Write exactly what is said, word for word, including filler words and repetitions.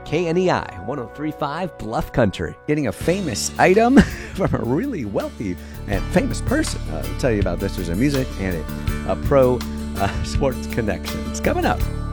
K N E I one oh three point five Bluff Country. Getting a famous item from a really wealthy and famous person. Uh, I'll tell you about this. There's a music and a, a pro uh, sports connection. It's coming up.